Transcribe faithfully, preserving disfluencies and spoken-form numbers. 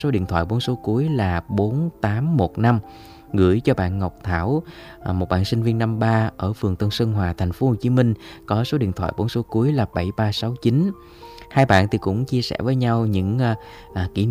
số điện thoại bốn số cuối là bốn tám một năm, gửi cho bạn Ngọc Thảo, à, một bạn sinh viên năm ba ở phường Tân Sơn Hòa, thành phố Hồ Chí Minh, có số điện thoại bốn số cuối là bảy ba sáu chín. Hai bạn thì cũng chia sẻ với nhau những à, à, kỷ